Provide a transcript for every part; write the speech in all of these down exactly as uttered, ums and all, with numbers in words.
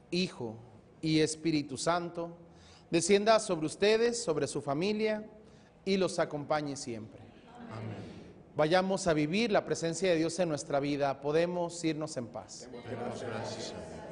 Hijo y Espíritu Santo, descienda sobre ustedes, sobre su familia y los acompañe siempre. Amén. Vayamos a vivir la presencia de Dios en nuestra vida. Podemos irnos en paz. Demos gracias a Dios.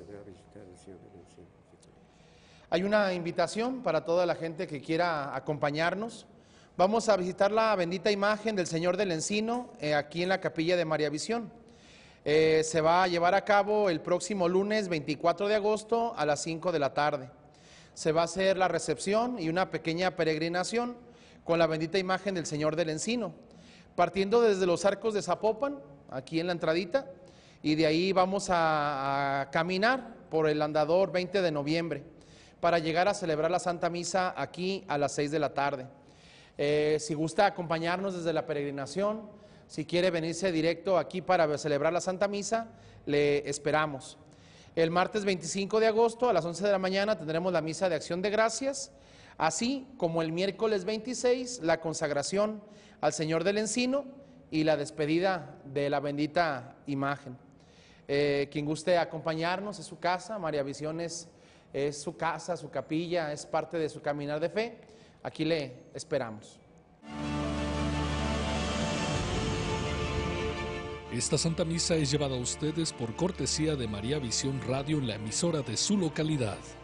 Hay una invitación para toda la gente que quiera acompañarnos. Vamos a visitar la bendita imagen del Señor del Encino eh, aquí en la capilla de María Visión. Eh, se va a llevar a cabo el próximo lunes veinticuatro de agosto a las cinco de la tarde. Se va a hacer la recepción y una pequeña peregrinación con la bendita imagen del Señor del Encino, partiendo desde los arcos de Zapopan, aquí en la entradita, y de ahí vamos a, a caminar por el andador veinte de noviembre para llegar a celebrar la Santa Misa aquí a las seis de la tarde. Eh, si gusta acompañarnos desde la peregrinación, si quiere venirse directo aquí para celebrar la Santa Misa, le esperamos. El martes veinticinco de agosto a las once de la mañana tendremos la Misa de Acción de Gracias, así como el miércoles veintiséis la consagración al Señor del Encino y la despedida de la bendita imagen. Eh, quien guste acompañarnos, es su casa. María Visión es, es su casa, su capilla, es parte de su caminar de fe. Aquí le esperamos. Esta Santa Misa es llevada a ustedes por cortesía de María Visión Radio, la emisora de su localidad.